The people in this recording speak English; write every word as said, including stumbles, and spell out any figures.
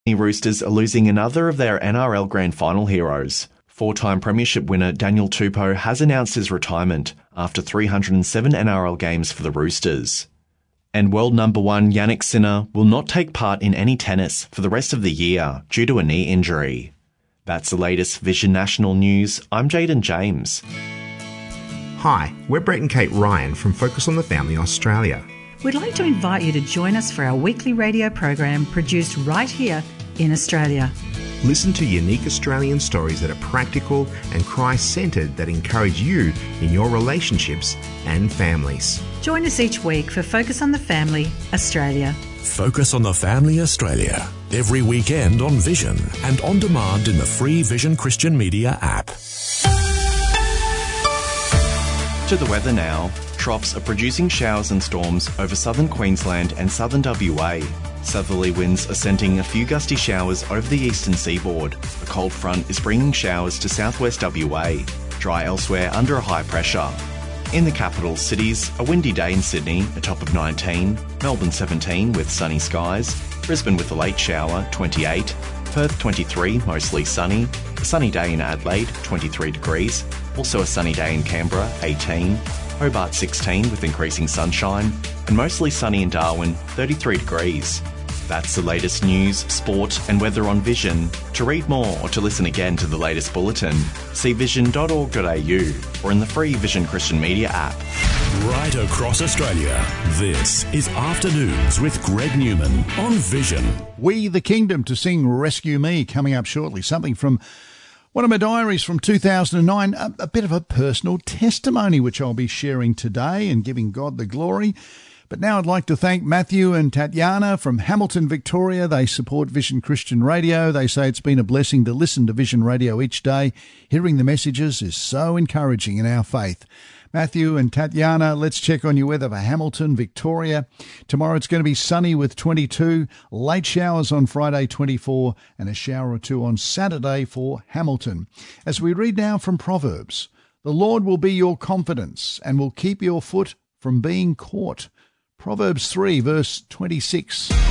The Roosters are losing another of their N R L Grand Final heroes. Four-time premiership winner Daniel Tupou has announced his retirement after three hundred seven N R L games for the Roosters. And world number one Jannik Sinner will not take part in any tennis for the rest of the year due to a knee injury. That's the latest Vision National News. I'm Jaden James. Hi, we're Brett and Kate Ryan from Focus on the Family Australia. We'd like to invite you to join us for our weekly radio program produced right here in Australia. Listen to unique Australian stories that are practical and Christ-centred that encourage you in your relationships and families. Join us each week for Focus on the Family Australia. Focus on the Family Australia, every weekend on Vision and on demand in the free Vision Christian Media app. To the weather now. Trops are producing showers and storms over southern Queensland and southern W A. Southerly winds are sending a few gusty showers over the eastern seaboard. A cold front is bringing showers to southwest W A. Dry elsewhere under a high pressure. In the capital cities, a windy day in Sydney, a top of nineteen, Melbourne seventeen with sunny skies, Brisbane with a late shower, twenty-eight, Perth twenty-three, mostly sunny, a sunny day in Adelaide, twenty-three degrees, also a sunny day in Canberra, eighteen, Hobart sixteen with increasing sunshine, and mostly sunny in Darwin, thirty-three degrees. That's the latest news, sport and weather on Vision. To read more or to listen again to the latest bulletin, see vision dot org dot a u or in the free Vision Christian Media app. Right across Australia, this is Afternoons with Greg Newman on Vision. We the Kingdom to sing Rescue Me coming up shortly. Something from one of my diaries from two thousand nine, a, a bit of a personal testimony which I'll be sharing today and giving God the glory. But now I'd like to thank Matthew and Tatiana from Hamilton, Victoria. They support Vision Christian Radio. They say it's been a blessing to listen to Vision Radio each day. Hearing the messages is so encouraging in our faith. Matthew and Tatiana, let's check on your weather for Hamilton, Victoria. Tomorrow it's going to be sunny with twenty-two, late showers on Friday, twenty-four, and a shower or two on Saturday for Hamilton. As we read now from Proverbs, the Lord will be your confidence and will keep your foot from being caught. Proverbs three, verse twenty-six.